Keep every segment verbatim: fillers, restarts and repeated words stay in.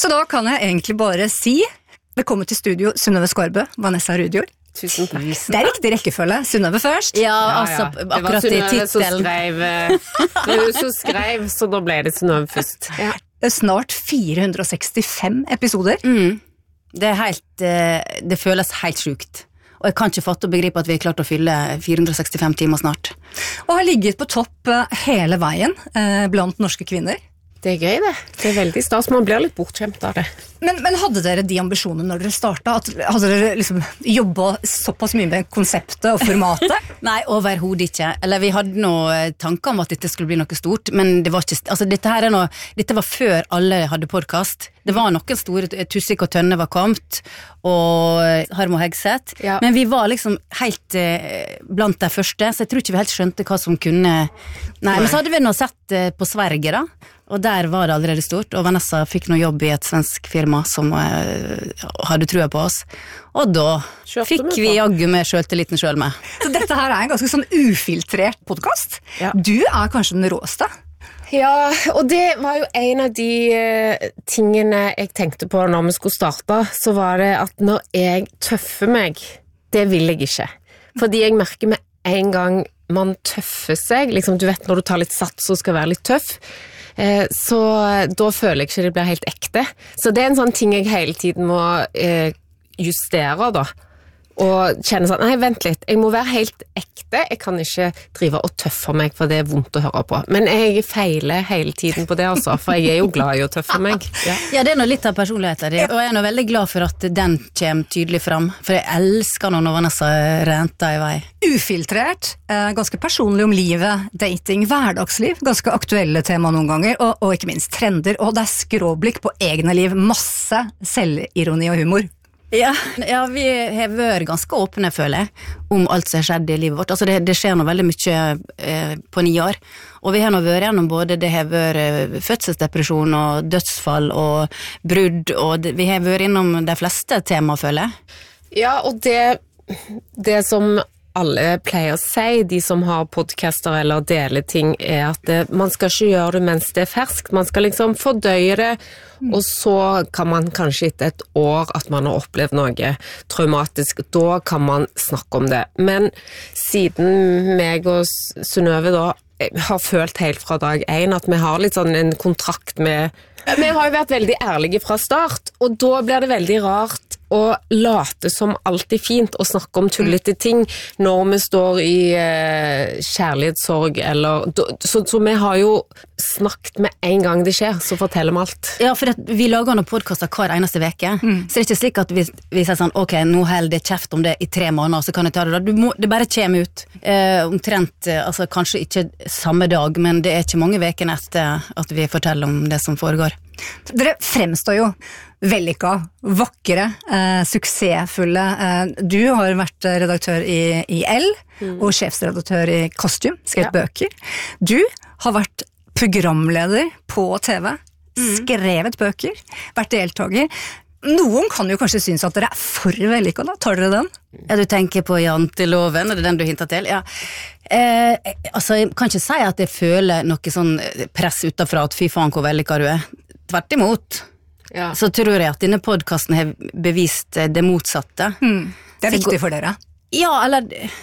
Så da kan jeg egentlig bare si velkommen til studio Synnøve Skarbø, Vanessa Rudjord. Tusen takk. Det er riktig rekkefølge. Synnøve først. Ja, altså, ja, ja. akkurat i tittelen. Det var Synnøve som skrev, det var hun som skrev, så da ble det Synnøve først. Ja. Det er snart fire hundre og sekstifem episoder. Mm. Det er helt, det føles helt sjukt. Og jeg kan ikke fatte og begripe at vi har klart å fylle fire hundre og sekstifem timer snart. Og har ligget på topp hele veien blant norske kvinner. Det er gøy det. Det er veldig stas. Man blir litt bortkjent av det. Men, men hadde dere de ambisjonene når dere startet? At, hadde dere liksom jobbet såpass mye med konseptet og formatet? Nei, overhodet ikke. Eller vi hadde noen tanker om at dette skulle bli noe stort, men det var ikke, altså dette her er noe, dette var før alle hadde podcast. Det var noen store, Tussik og Tønne var kommet, og Harmo Hegseth, ja. Men vi var liksom helt eh, blant de første, så jeg tror ikke vi helt skjønte hva som kunne... Nei, men så hadde vi nå sett eh, på Sverige da, og der var det allerede stort, og Vanessa fikk noe jobb i et svensk firma som eh, hadde trua på oss, og da Kjørte fikk vi jaggu med selvtilliten selv med. Så dette her er en ganske sånn ufiltrert podcast. Ja. Du er kanskje den råeste. Ja, og det var jo en av de uh, tingene jeg tenkte på når vi skulle starte, så var det at når jeg tøffer meg, det vil jeg ikke. Fordi jeg merker med en gang man tøffer seg, liksom du vet når du tar litt sats og skal være litt tøff, uh, så da føler jeg ikke det blir helt ekte. Så det er en sånn ting jeg hele tiden må uh, justere da. Og kjenne sånn, nei, vent litt, jeg må være helt ekte, jeg kan ikke drive og tøffe meg, for det er vondt å høre på. Men jeg feiler hele tiden på det også, for jeg er jo glad i å tøffe meg. Ja, ja det er noe litt av personligheten din, og jeg er nå veldig glad for at den kommer tydelig fram, for jeg elsker når Vanessa renter i vei. Ufiltrert, ganske personlig om livet, dating, hverdagsliv, ganske aktuelle tema noen ganger, og, og ikke minst trender, og det er skråblikk på egne liv, masse selvironi og humor. Ja, ja, vi har vært ganske åpne, føler jeg, om alt som har skjedd i livet vårt. Altså det, det skjer nå veldig mye eh, på ni år, og vi har nå vært gjennom både det har vært fødselsdepresjon og dødsfall og brudd, og det, vi har vært innom de fleste tema, føler jeg. Ja, og det, det som alle pleier å si, de som har podcaster eller deler ting, er at det, man skal ikke gjøre det mens det er ferskt, man skal liksom fordøye det, mm. og så kan man kanskje etter et år at man har opplevd noe traumatisk, da kan man snakke om det. Men siden meg og Synnøve da har følt helt fra dag én at vi har litt sånn en kontrakt med... Vi har jo vært veldig ærlige fra start, og da blir det veldig rart å late som alt er fint og snakke om tullete ting når vi står i eh, kjærlighetssorg eller, så, så vi har jo snakket med en gang det skjer, så forteller vi alt. Ja, for det, vi lager noen podcaster hver eneste veke, mm. så det er ikke slik at vi, vi sier sånn, ok, nå holder det kjeft om det i tre måneder, så kan jeg ta det da. Du må, det bare kommer ut eh, omtrent, altså kanskje ikke samme dag, men det er ikke mange vekene etter at vi forteller om det som foregår. Dere fremstår jo vellykka, vakre, eh, suksessfulle. Eh, du har vært redaktør i, i L, mm. og sjefsredaktør i Costume, skrevet ja. Bøker. Du har vært programleder på T V, mm. skrevet bøker, vært deltager. Noen kan jo kanskje synes at dere er for vellykka, da. Tar dere den? Ja, du tenker på janteloven, er det den du hinter til? Ja. Eh, altså, jeg kan ikke si at jeg føler noe sånn press utenfra at fy faen hvor vellykka du er. Tvert imot. Ja. Så tror jeg at denne podcasten har bevist det motsatte. Mm. Det er viktig for dere. Ja, eller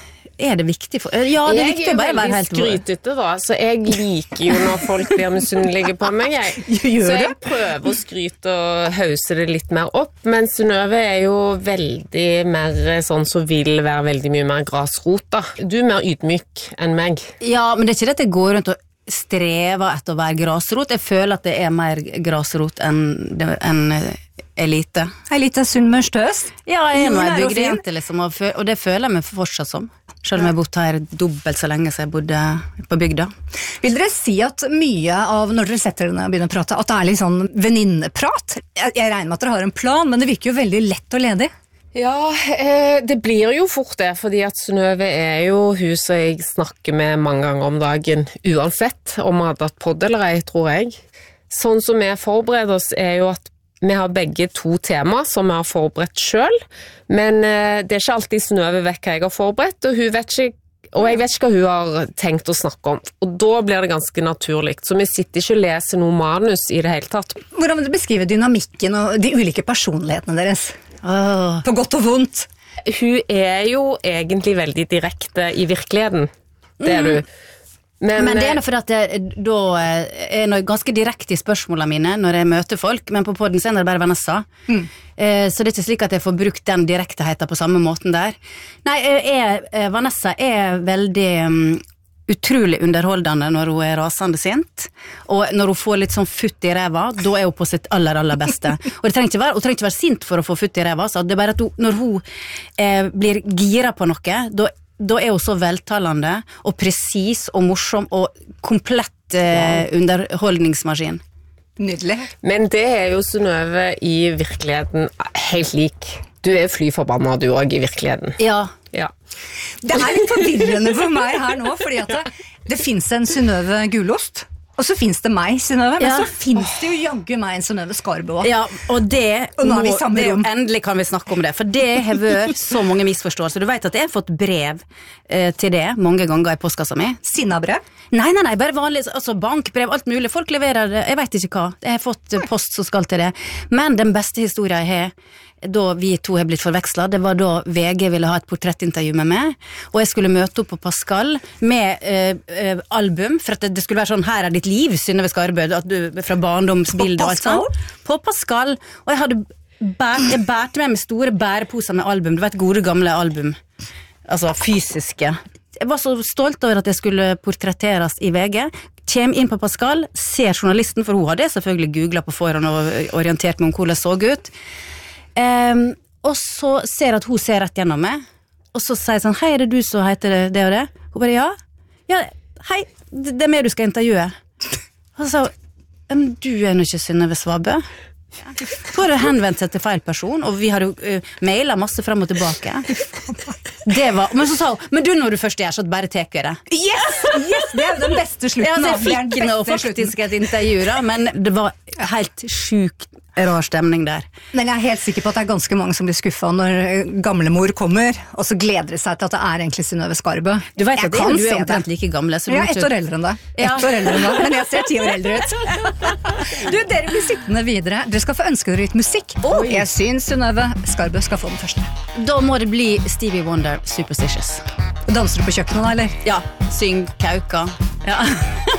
er det viktig for... Ja, det er viktig å bare være helt... Jeg er veldig skrytete da, så jeg liker jo når folk blir misunnelige på meg. Jeg. Så jeg prøver å skryte og hause det litt mer opp, men Synnøve er jo veldig mer sånn som vil være veldig mye mer grasrot da. Du er mer ydmyk enn meg. Ja, men det er ikke det at jeg går rundt og strever etter å være grasrot. Jeg føler at det er mer grasrot enn, enn elite. Elite sunnmørstøs? Ja, jeg er noe jeg bygde jente, liksom, og, og det føler jeg meg fortsatt som. Selv om jeg har bodd her dobbelt så lenge som jeg bodde på bygda. Vil dere si at mye av, når dere setter dere ned og begynner å prate, at det er litt sånn venninneprat? Jeg, jeg regner med at dere har en plan, men det virker jo veldig lett og ledig. Ja, eh, det blir jo fort det, fordi at Synnøve er jo hun som jeg snakker med mange ganger om dagen, uansett om vi hadde hatt podd eller ei, tror jeg. Sånn som vi forbereder oss er jo at vi har begge to tema som vi har forberedt selv, men eh, det er ikke alltid Synnøve vet hva jeg har forberedt, og hun vet ikke Og jeg vet ikke hva hun har tenkt å snakke om, og da blir det ganske naturlig. Så vi sitter ikke og leser noe manus i det hele tatt. Hvordan vil du beskrive dynamikken og de ulike personlighetene deres? Åh. På godt og vondt. Hun er jo egentlig veldig direkte i virkeligheten. Det er du. Men, Men det er noe for at det, da er noe ganske direkte i spørsmålene mine når jeg møter folk, men på podden så er det bare Vanessa. Mm. Eh, så det er ikke slik at jeg får brukt den direkteheten på samme måten der. Nei, jeg, Vanessa er veldig um, utrolig underholdende når hun er rasende sint, og når hun får litt sånn futt i ræva, da er hun på sitt aller, aller beste. Og det trenger ikke være, hun trenger ikke være sint for å få futt i ræva, så det er bare at hun, når hun eh, blir gira på noe, da Da er hun så veltalende og presis og morsom og komplett eh, underholdningsmaskin. Nydelig. Men det er jo Synnøve i virkeligheten helt lik. Du er fly forbanna du også i virkeligheten. Ja. Ja. Det er litt forvirrende for meg her nå, fordi at det, det finnes en Synnøve Gulost, og så finnes det meg, Synnøve, men Ja. så finnes det jo jaggu meg en Synnøve Skarbo. Ja, og det, Og nå er vi i må- samme det rom. endelig kan vi snakke om det, for det har vært så mange misforståelser. Du vet at jeg har fått brev eh, til det mange ganger i postkassa mi. Sinnabrev. Nei, nei, nei, bare vanlig, altså bankbrev, alt mulig. Folk leverer det, jeg vet ikke hva. Jeg har fått eh, post som skal til det. Men den beste historien jeg har, da vi to har blitt forvekslet, det var da V G ville ha et portrettintervju med meg, og jeg skulle møte opp på Pascal med eh, eh, album, for at det, det skulle være sånn, her er ditt liv, Synnøve Skarbø, at du, fra barndomsbildet og alt Pascal? sånt. På Pascal, og jeg hadde bært, jeg bærte med meg store bæreposer med album, du vet, gode gamle album, altså fysiske. Jeg var så stolt over at jeg skulle portretteres i V G, kjem inn på Pascal, ser journalisten, for hun hadde jeg selvfølgelig googlet på forhånd og orientert meg om hvordan det så ut. Um, og så ser jeg at hun ser rett gjennom meg, og så sier jeg sånn, hei, er det du som heter det, det og det? Hun bare, ja. Ja, hei, det, det er meg du skal intervjue. Og så sa hun, men du er jo ikke Synnøve Svabø. Så hadde jeg henvendt seg til feil person, og vi hadde uh, mailet masse frem og tilbake. Det var, men så sa hun, men du når du først er, så bare teker det. Yes! Yes! Det er den beste slutten. Ja, altså, av. jeg Det er den fikk nå beste slutten. faktisk et intervju da, men det var helt sjukt rar stemning der. Men jeg er helt sikker på at det er ganske mange som blir skuffet når gamlemor kommer, og så gleder de seg til at det er egentlig Synnøve Skarbø. Du vet Jeg at det, kan du se er det. omtrent like gamle, så du Ja, må ett ikke- år eldre enn deg. Ja. Ett år eldre enn deg, men jeg ser ti år eldre ut. Du, dere blir sittende videre. Dere skal få ønske dere litt musikk, og jeg syns Synnøve Skarbø skal få den første. Da må det bli Stevie Wonder, Superstitious. Danser du på kjøkkenet da, eller? Ja, syng kauka. Ja.